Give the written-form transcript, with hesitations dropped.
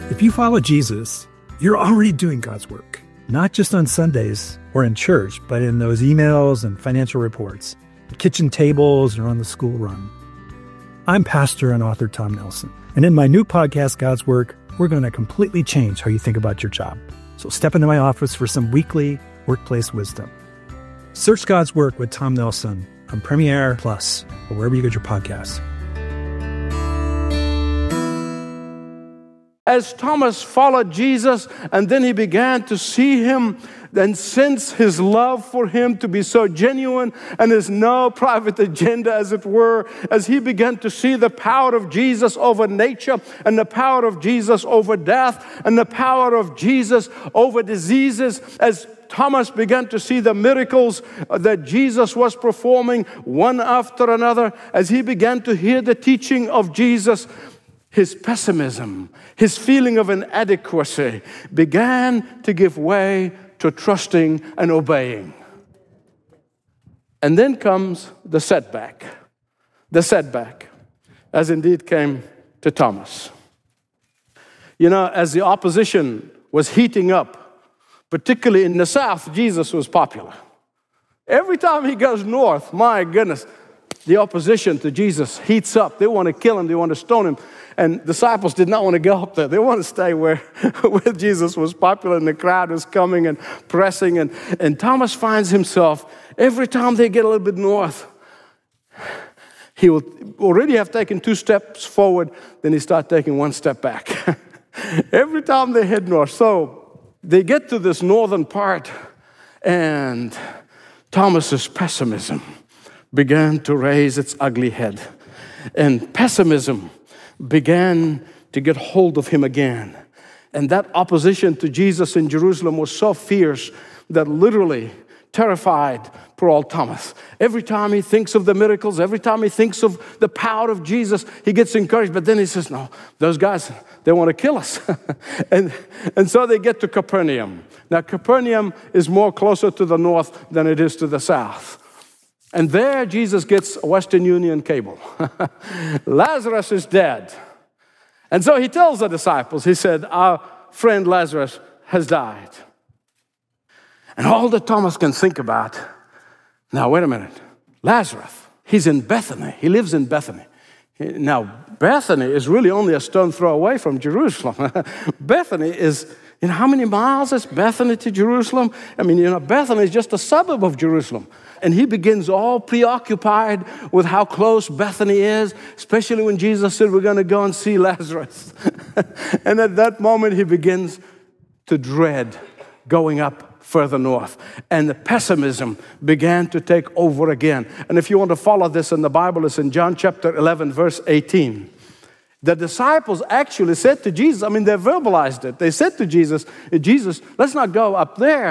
If you follow Jesus, you're already doing God's work, not just on Sundays or in church, but in those emails and financial reports, the kitchen tables, or on the school run. I'm pastor and author Tom Nelson, and in my new podcast, God's Work, we're going to completely change how you think about your job. So step into my office for some weekly workplace wisdom. Search God's Work with Tom Nelson on Premiere Plus or wherever you get your podcasts. As Thomas followed Jesus, and then he began to see him and sense his love for him to be so genuine, and there's no private agenda, as it were, as he began to see the power of Jesus over nature, and the power of Jesus over death, and the power of Jesus over diseases, as Thomas began to see the miracles that Jesus was performing one after another, as he began to hear the teaching of Jesus, his pessimism, his feeling of inadequacy began to give way to trusting and obeying. And then comes the setback, as indeed came to Thomas. You know, as the opposition was heating up, particularly in the South, Jesus was popular. Every time he goes north, my goodness, the opposition to Jesus heats up. They want to kill him. They want to stone him. And disciples did not want to go up there. They want to stay where Jesus was popular and the crowd was coming and pressing. And Thomas finds himself, every time they get a little bit north, he will already have taken 2 steps forward, then he starts taking 1 step back. Every time they head north. So they get to this northern part, and Thomas's pessimism began to raise its ugly head. And pessimism began to get hold of him again. And that opposition to Jesus in Jerusalem was so fierce that literally terrified poor old Thomas. Every time he thinks of the miracles, every time he thinks of the power of Jesus, he gets encouraged. But then he says, no, those guys, they want to kill us. and so they get to Capernaum. Now, Capernaum is more closer to the north than it is to the south. And there Jesus gets a Western Union cable. Lazarus is dead. And so he tells the disciples, he said, our friend Lazarus has died. And all that Thomas can think about, now wait a minute, Lazarus, he's in Bethany. He lives in Bethany. Now, Bethany is really only a stone throw away from Jerusalem. Bethany is, how many miles is Bethany to Jerusalem? I mean, Bethany is just a suburb of Jerusalem. And he begins all preoccupied with how close Bethany is, especially when Jesus said, we're going to go and see Lazarus. And at that moment, he begins to dread going up further north. And the pessimism began to take over again. And if you want to follow this in the Bible, it's in John chapter 11, verse 18. The disciples actually said to Jesus, they verbalized it. They said to Jesus, let's not go up there.